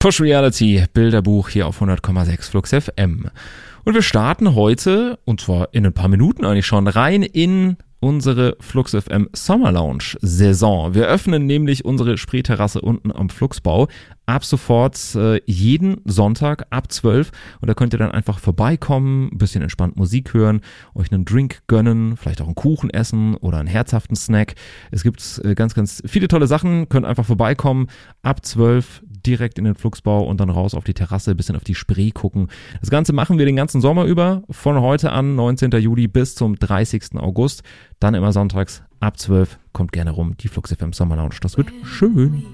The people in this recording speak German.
Push Reality, Bilderbuch hier auf 100,6 Flux FM. Und wir starten heute, und zwar in ein paar Minuten eigentlich schon, rein in unsere Flux FM Summer Lounge Saison. Wir öffnen nämlich unsere Spreeterrasse unten am Fluxbau ab sofort jeden Sonntag ab 12 und da könnt ihr dann einfach vorbeikommen, ein bisschen entspannt Musik hören, euch einen Drink gönnen, vielleicht auch einen Kuchen essen oder einen herzhaften Snack. Es gibt ganz viele tolle Sachen, könnt einfach vorbeikommen, ab 12 direkt in den Fluxbau und dann raus auf die Terrasse, ein bisschen auf die Spree gucken. Das Ganze machen wir den ganzen Sommer über, von heute an, 19. Juli bis zum 30. August, dann immer sonntags ab 12, kommt gerne rum, die Flux FM Sommer Lounge, das wird schön.